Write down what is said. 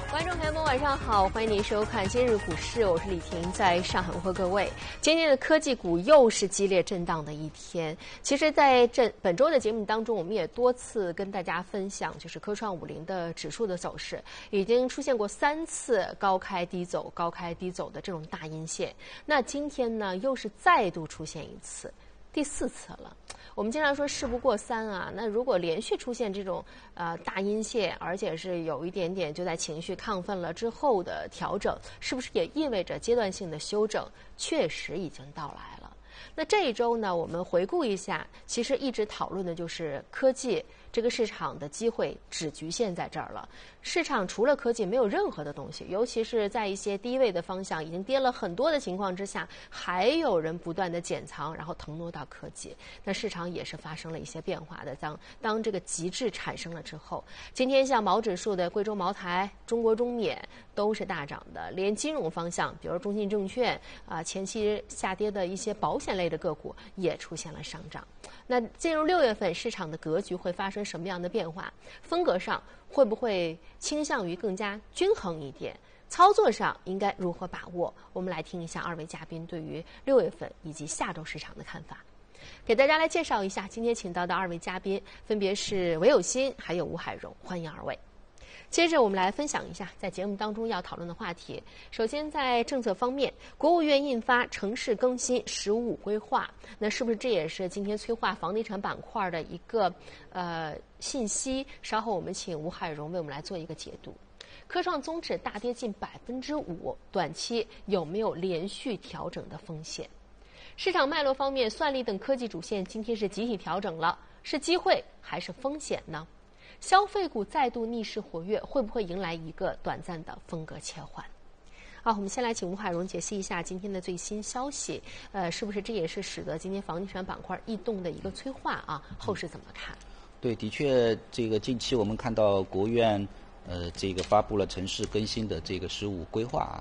观众朋友们，晚上好，欢迎您收看今日股市，我是李婷，在上海问候各位。今天的科技股又是激烈震荡的一天。其实，在本周的节目当中，我们也多次跟大家分享，就是科创50的指数的走势，已经出现过3次高开低走、高开低走的这种大阴线。那今天呢，又是再度出现一次，第4次了。我们经常说事不过3啊，那如果连续出现这种大阴线，而且是有一点点就在情绪亢奋了之后的调整，是不是也意味着阶段性的修正确实已经到来了？那这一周呢，我们回顾一下，其实一直讨论的就是科技这个市场的机会只局限在这儿了。市场除了科技没有任何的东西，尤其是在一些低位的方向已经跌了很多的情况之下，还有人不断的减仓，然后腾挪到科技。那市场也是发生了一些变化的。当这个极致产生了之后，今天像毛指数的贵州茅台、中国中免都是大涨的，连金融方向，比如中信证券前期下跌的一些保险类的个股也出现了上涨。那进入6月份，市场的格局会发生什么样的变化？风格上会不会倾向于更加均衡一点？操作上应该如何把握？我们来听一下2位嘉宾对于6月份以及下周市场的看法。给大家来介绍一下今天请到的2位嘉宾，分别是韦有新还有吴海荣，欢迎2位。接着我们来分享一下在节目当中要讨论的话题。首先在政策方面，国务院印发城市更新“十五五”规划，那是不是这也是今天催化房地产板块的一个信息？稍后我们请吴海荣为我们来做一个解读。科创综指大跌近5%，短期有没有连续调整的风险？市场脉络方面，算力等科技主线今天是集体调整了，是机会还是风险呢？消费股再度逆势活跃，会不会迎来一个短暂的风格切换？好，我们先来请吴海荣解析一下今天的最新消息，是不是这也是使得今天房地产板块异动的一个催化啊？后市怎么看？ 对，的确，这个近期我们看到国务院这个发布了城市更新的这个“15规划啊，